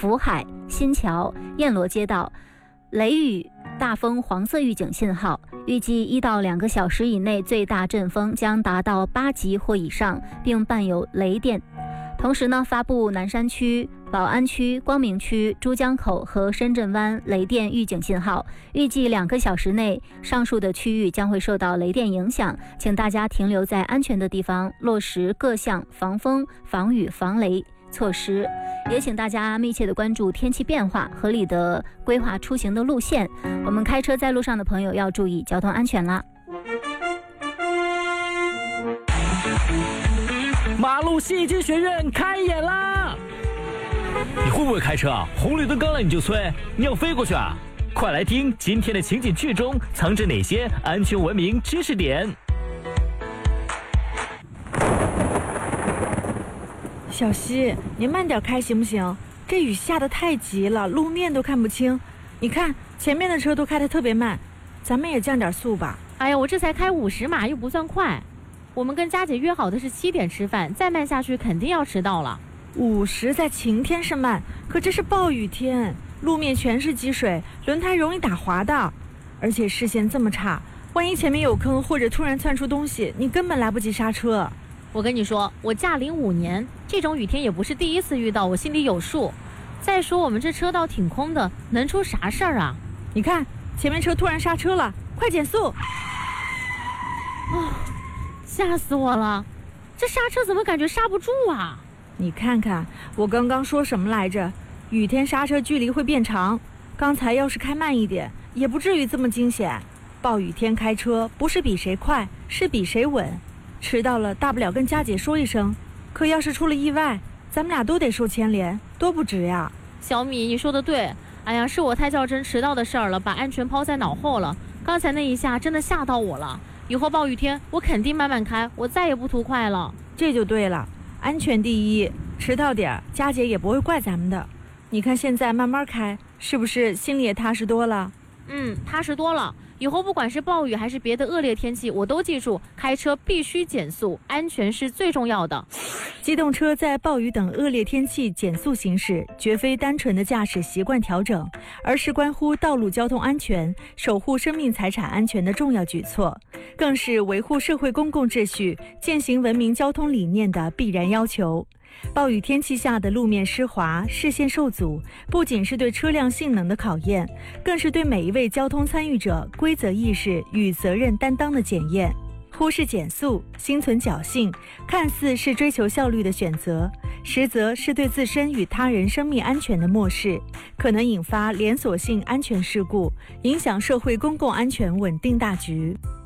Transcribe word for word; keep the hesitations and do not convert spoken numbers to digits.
福海、新桥、燕罗街道，雷雨大风黄色预警信号，预计一到两个小时以内最大阵风将达到八级或以上，并伴有雷电。同时呢，发布南山区、宝安区、光明区、珠江口和深圳湾雷电预警信号，预计两个小时内上述的区域将会受到雷电影响，请大家停留在安全的地方，落实各项防风、防雨、防雷措施。也请大家密切的关注天气变化，合理的规划出行的路线。我们开车在路上的朋友要注意交通安全啦。 马路戏剧学院开演啦！你会不会开车啊？红绿灯刚来你就催，你要飞过去啊？快来听今天的情景剧中藏着哪些安全文明知识点。 小西，你慢点开行不行？这雨下得太急了，路面都看不清。你看前面的车都开得特别慢，咱们也降点速吧。 哎呀，我这才开五十码，又不算快。我们跟佳姐约好的是七点吃饭，再慢下去肯定要迟到了。 五十在晴天是慢，可这是暴雨天，路面全是积水，轮胎容易打滑的。而且视线这么差，万一前面有坑或者突然窜出东西，你根本来不及刹车。 我跟你说，我驾龄五年，这种雨天也不是第一次遇到，我心里有数。再说我们这车道挺空的，能出啥事儿啊？ 你看前面车突然刹车了，快减速！ 啊、哦，吓死我了！这刹车怎么感觉刹不住啊？ 你看看我刚刚说什么来着？雨天刹车距离会变长，刚才要是开慢一点，也不至于这么惊险。暴雨天开车不是比谁快，是比谁稳。迟到了大不了跟佳姐说一声，可要是出了意外，咱们俩都得受牵连，多不值呀。 小米，你说的对。哎呀，是我太较真迟到的事儿了，把安全抛在脑后了。刚才那一下真的吓到我了，以后暴雨天我肯定慢慢开，我再也不图快了。 这就对了，安全第一，迟到点佳姐也不会怪咱们的。你看现在慢慢开，是不是心里也踏实多了？ 嗯，踏实多了。以后不管是暴雨还是别的恶劣天气，我都记住开车必须减速，安全是最重要的。 机动车在暴雨等恶劣天气减速行驶，绝非单纯的驾驶习惯调整，而是关乎道路交通安全、守护生命财产安全的重要举措，更是维护社会公共秩序、践行文明交通理念的必然要求。暴雨天气下的路面湿滑、视线受阻，不仅是对车辆性能的考验，更是对每一位交通参与者规则意识与责任担当的检验。忽视减速，心存侥幸，看似是追求效率的选择，实则是对自身与他人生命安全的漠视，可能引发连锁性安全事故，影响社会公共安全稳定大局。